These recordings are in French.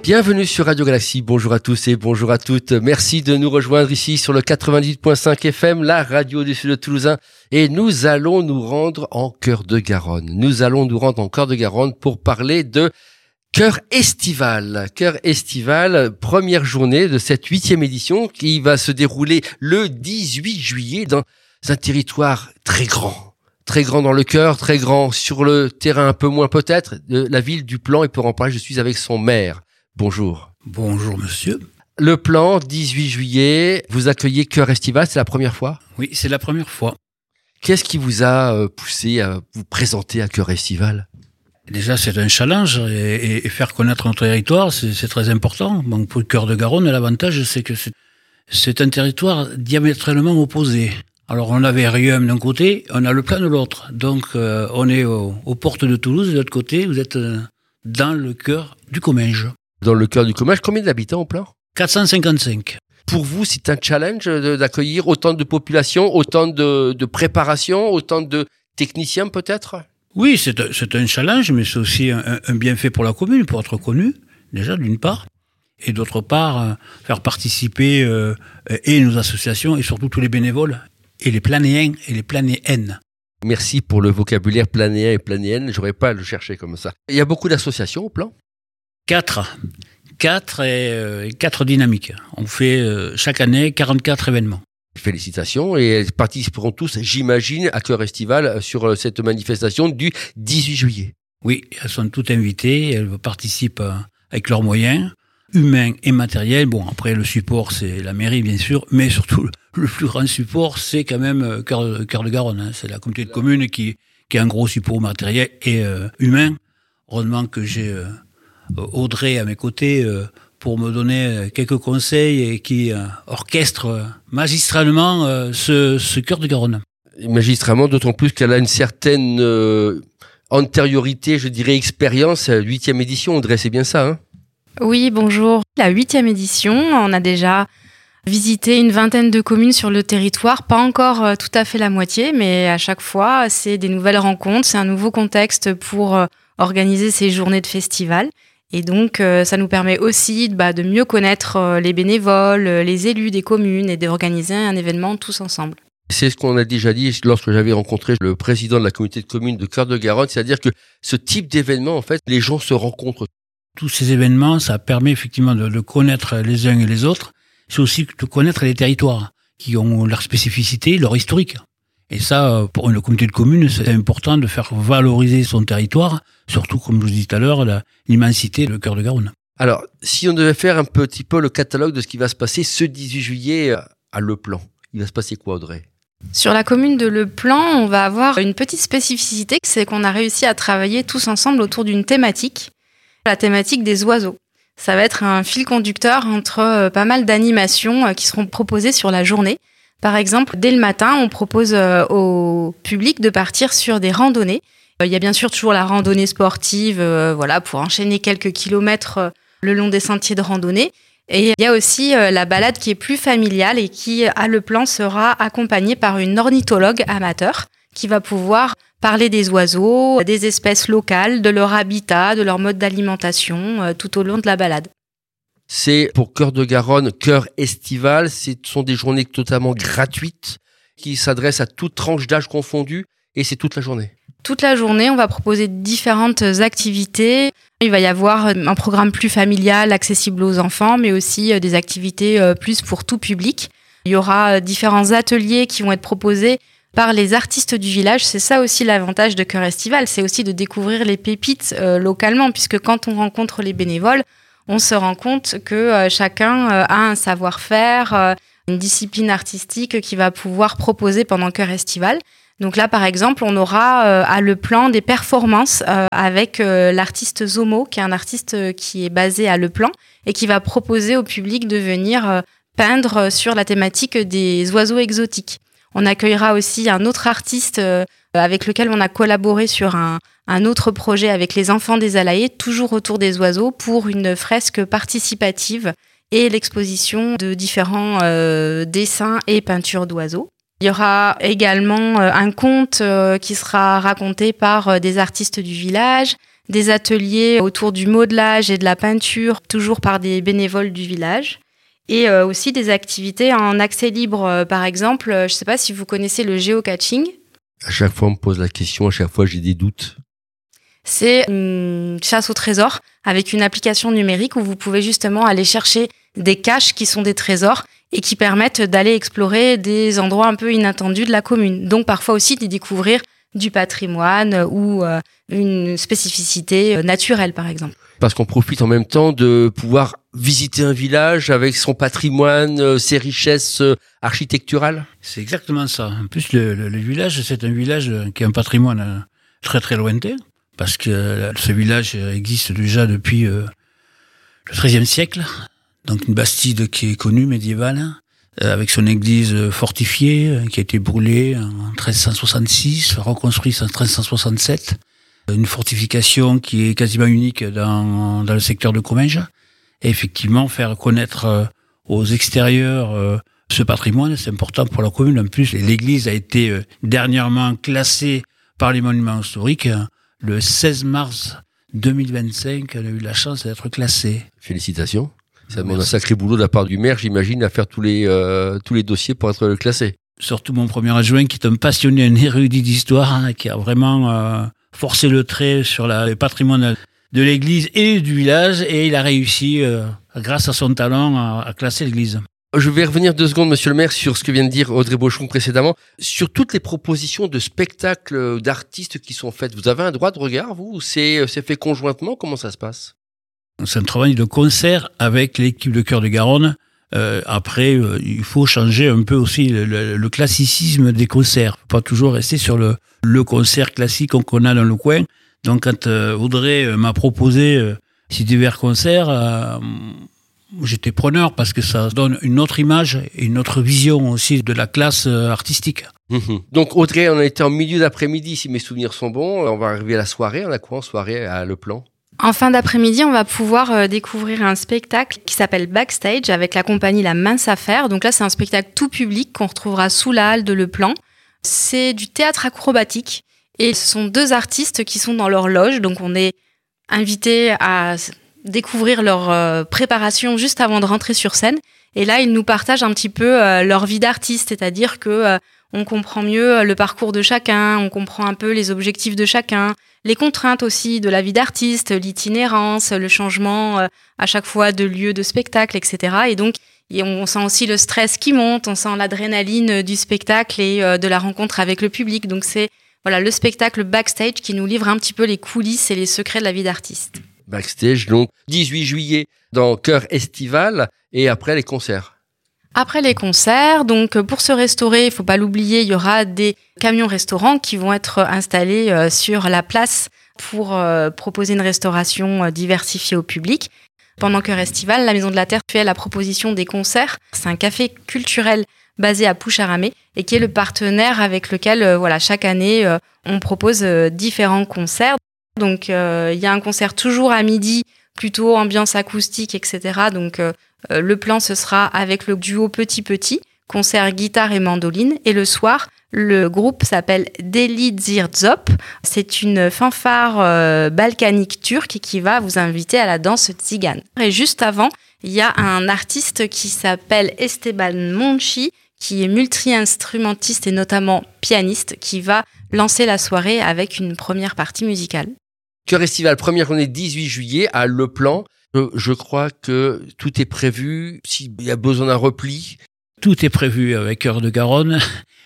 Bienvenue sur Radio Galaxie, bonjour à tous et bonjour à toutes. Merci de nous rejoindre ici sur le 98.5 FM, la radio du Sud Toulousain. Et nous allons nous rendre en Cœur de Garonne. Nous allons nous rendre en Cœur de Garonne pour parler de Cœur Estival. Cœur Estival, première journée de cette 8e édition qui va se dérouler le 18 juillet dans un territoire très grand. Très grand dans le cœur, très grand sur le terrain un peu moins peut-être, de la ville du Plan. Et pour en parler, je suis avec son maire. Bonjour. Bonjour monsieur. Le Plan, 18 juillet, vous accueillez Cœur Estival, c'est la première fois ? Oui, c'est la première fois. Qu'est-ce qui vous a poussé à vous présenter à Cœur Estival ? Déjà, c'est un challenge et faire connaître notre territoire, c'est très important. Donc, pour le Cœur de Garonne, l'avantage, c'est que c'est un territoire diamétralement opposé. Alors, on avait Riom d'un côté, on a le Plan de l'autre. Donc, on est aux portes de Toulouse, de l'autre côté, vous êtes dans le cœur du Comminges. Dans le cœur du Comminges, combien d'habitants au Plan ? 455. Pour vous, c'est un challenge d'accueillir autant de population, autant de préparation, autant de techniciens peut-être ? Oui, c'est un challenge, mais c'est aussi un bienfait pour la commune, pour être connu, déjà, d'une part. Et d'autre part, faire participer et nos associations, et surtout tous les bénévoles, et les planéens et les planéennes. Merci pour le vocabulaire planéen et planéenne, j'aurais pas à le chercher comme ça. Il y a beaucoup d'associations au Plan ? 4 et 4 dynamiques. On fait chaque année 44 événements. Félicitations, et elles participeront tous, j'imagine, à Cœur Estival sur cette manifestation du 18 juillet. Oui, elles sont toutes invitées, elles participent avec leurs moyens, humains et matériels. Bon, après, le support, c'est la mairie, bien sûr, mais surtout, le plus grand support, c'est quand même Cœur de Garonne. Hein. C'est la communauté de communes qui a un gros support matériel et humain. Heureusement que j'ai Audrey à mes côtés pour me donner quelques conseils et qui orchestre magistralement ce Cœur de Garonne. Magistralement, d'autant plus qu'elle a une certaine antériorité, je dirais expérience, 8e édition, Audrey, c'est bien ça, hein ? Oui, bonjour. La 8e édition, on a déjà visité une vingtaine de communes sur le territoire, pas encore tout à fait la moitié, mais à chaque fois, c'est des nouvelles rencontres, c'est un nouveau contexte pour organiser ces journées de festival. Et donc, ça nous permet aussi de mieux connaître les bénévoles, les élus des communes et d'organiser un événement tous ensemble. C'est ce qu'on a déjà dit lorsque j'avais rencontré le président de la communauté de communes de Cœur de Garonne, c'est-à-dire que ce type d'événement, en fait, les gens se rencontrent. Tous ces événements, ça permet effectivement de connaître les uns et les autres. C'est aussi de connaître les territoires qui ont leur spécificité, leur historique. Et ça, pour une communauté de communes, c'est important de faire valoriser son territoire, surtout, comme je vous disais tout à l'heure, l'immensité de Cœur de Garonne. Alors, si on devait faire un petit peu le catalogue de ce qui va se passer ce 18 juillet à Le Plan, il va se passer quoi, Audrey ? Sur la commune de Le Plan, on va avoir une petite spécificité, c'est qu'on a réussi à travailler tous ensemble autour d'une thématique, la thématique des oiseaux. Ça va être un fil conducteur entre pas mal d'animations qui seront proposées sur la journée. Par exemple, dès le matin, on propose au public de partir sur des randonnées. Il y a bien sûr toujours la randonnée sportive, pour enchaîner quelques kilomètres le long des sentiers de randonnée. Et il y a aussi la balade qui est plus familiale et qui, à Le Plan, sera accompagnée par une ornithologue amateur qui va pouvoir parler des oiseaux, des espèces locales, de leur habitat, de leur mode d'alimentation tout au long de la balade. C'est pour Cœur de Garonne, Cœur Estival. Ce sont des journées totalement gratuites qui s'adressent à toute tranche d'âge confondue et c'est toute la journée. Toute la journée, on va proposer différentes activités. Il va y avoir un programme plus familial, accessible aux enfants, mais aussi des activités plus pour tout public. Il y aura différents ateliers qui vont être proposés par les artistes du village. C'est ça aussi l'avantage de Cœur Estival, c'est aussi de découvrir les pépites localement, puisque quand on rencontre les bénévoles, on se rend compte que chacun a un savoir-faire, une discipline artistique qu'il va pouvoir proposer pendant Cœur Estival. Donc là, par exemple, on aura à Le Plan des performances avec l'artiste Zomo, qui est un artiste qui est basé à Le Plan et qui va proposer au public de venir peindre sur la thématique des oiseaux exotiques. On accueillera aussi un autre artiste avec lequel on a collaboré sur un autre projet avec les enfants des Alaïers, toujours autour des oiseaux, pour une fresque participative et l'exposition de différents dessins et peintures d'oiseaux. Il y aura également un conte qui sera raconté par des artistes du village, des ateliers autour du modelage et de la peinture, toujours par des bénévoles du village. Et aussi des activités en accès libre. Par exemple, je ne sais pas si vous connaissez le géocaching. À chaque fois, on me pose la question, à chaque fois, j'ai des doutes. C'est une chasse au trésor avec une application numérique où vous pouvez justement aller chercher des caches qui sont des trésors et qui permettent d'aller explorer des endroits un peu inattendus de la commune. Donc parfois aussi de découvrir du patrimoine ou une spécificité naturelle par exemple. Parce qu'on profite en même temps de pouvoir visiter un village avec son patrimoine, ses richesses architecturales. C'est exactement ça. En plus, le village, c'est un village qui a un patrimoine très très lointain, parce que ce village existe déjà depuis le XIIIe siècle. Donc une bastide qui est connue, médiévale, avec son église fortifiée, qui a été brûlée en 1366, reconstruite en 1367. Une fortification qui est quasiment unique dans le secteur de Comminges. Et effectivement, faire connaître aux extérieurs ce patrimoine, c'est important pour la commune. En plus, l'église a été dernièrement classée par les monuments historiques. Le 16 mars 2025, elle a eu la chance d'être classée. Félicitations. Ça demande un sacré boulot de la part du maire, j'imagine, à faire tous les dossiers pour être classé. Surtout mon premier adjoint, qui est un passionné, un érudit d'histoire, qui a vraiment forcé le trait sur le patrimoine de l'église et du village, et il a réussi, grâce à son talent, à classer l'église. Je vais revenir 2 secondes, monsieur le maire, sur ce que vient de dire Audrey Bochon précédemment, sur toutes les propositions de spectacles d'artistes qui sont faites. Vous avez un droit de regard, vous, ou c'est fait conjointement? Comment ça se passe? C'est un travail de concert avec l'équipe de Chœur de Garonne. Après, il faut changer un peu aussi le classicisme des concerts. Faut pas toujours rester sur le concert classique qu'on a dans le coin. Donc, quand Audrey m'a proposé ces divers concerts, j'étais preneur parce que ça donne une autre image et une autre vision aussi de la classe artistique. Donc, Audrey, on a été en milieu d'après-midi, si mes souvenirs sont bons. On va arriver à la soirée. On a quoi en soirée à Le Plan? En fin d'après-midi, on va pouvoir découvrir un spectacle qui s'appelle Backstage avec la compagnie La Mince Affaire. Donc là, c'est un spectacle tout public qu'on retrouvera sous la halle de Le Plan. C'est du théâtre acrobatique et ce sont 2 artistes qui sont dans leur loge. Donc on est invité à découvrir leur préparation juste avant de rentrer sur scène. Et là, ils nous partagent un petit peu leur vie d'artiste, c'est-à-dire que on comprend mieux le parcours de chacun, on comprend un peu les objectifs de chacun, les contraintes aussi de la vie d'artiste, l'itinérance, le changement à chaque fois de lieu de spectacle, etc. Et donc, on sent aussi le stress qui monte, on sent l'adrénaline du spectacle et de la rencontre avec le public. Donc, c'est le spectacle Backstage qui nous livre un petit peu les coulisses et les secrets de la vie d'artiste. Backstage, donc 18 juillet dans Chœur Estival et après les concerts. Après les concerts, donc pour se restaurer, il faut pas l'oublier, il y aura des camions restaurants qui vont être installés sur la place pour proposer une restauration diversifiée au public. Pendant Chœur Estival, la Maison de la Terre fait la proposition des concerts. C'est un café culturel basé à Poucharamé et qui est le partenaire avec lequel chaque année on propose différents concerts. Donc il y a un concert toujours à midi, plutôt ambiance acoustique, etc. Donc le plan, ce sera avec le duo Petit Petit, concert guitare et mandoline. Et le soir, le groupe s'appelle Deli Zirzop. C'est une fanfare balkanique turque qui va vous inviter à la danse tzigane. Et juste avant, il y a un artiste qui s'appelle Esteban Monchi, qui est multi-instrumentiste et notamment pianiste, qui va lancer la soirée avec une première partie musicale. Chœur Estival, première journée 18 juillet à Le Plan. Je crois que tout est prévu. S'il y a besoin d'un repli. Tout est prévu avec Chœur de Garonne.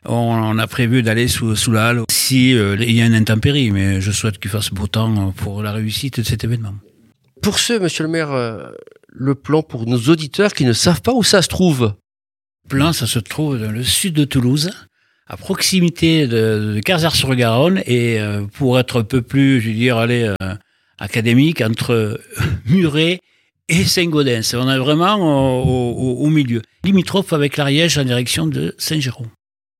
On a prévu d'aller sous la halle si il y a une intempérie, mais je souhaite qu'il fasse beau temps pour la réussite de cet événement. Pour ceux, monsieur le maire, Le Plan, pour nos auditeurs qui ne savent pas où ça se trouve. Le Plan, ça se trouve dans le sud de Toulouse, à proximité de Carzères-sur-Garonne, et pour être un peu plus, académique, entre Muret et Saint-Gaudens. On est vraiment au milieu, limitrophe avec l'Ariège en direction de Saint-Géraud.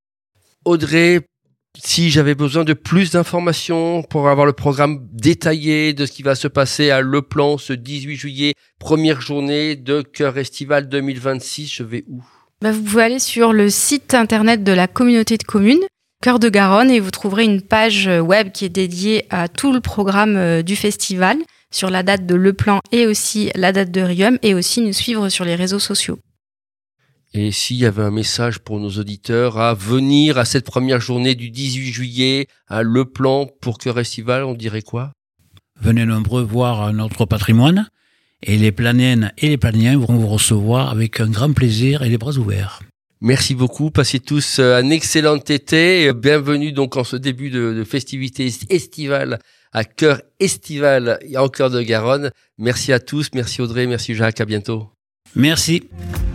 Audrey, si j'avais besoin de plus d'informations pour avoir le programme détaillé de ce qui va se passer à Le Plan ce 18 juillet, première journée de Chœur Estival 2026, je vais où ? Vous pouvez aller sur le site internet de la communauté de communes Cœur de Garonne et vous trouverez une page web qui est dédiée à tout le programme du festival sur la date de Le Plan et aussi la date de Riom et aussi nous suivre sur les réseaux sociaux. Et s'il y avait un message pour nos auditeurs à venir à cette première journée du 18 juillet à Le Plan pour Cœur Estival, on dirait quoi ? Venez nombreux voir notre patrimoine et les Planiennes et les Planiens vont vous recevoir avec un grand plaisir et les bras ouverts. Merci beaucoup, passez tous un excellent été. Bienvenue donc en ce début de festivités estivales à Cœur Estival et en Cœur de Garonne. Merci à tous, merci Audrey, merci Jacques, à bientôt. Merci.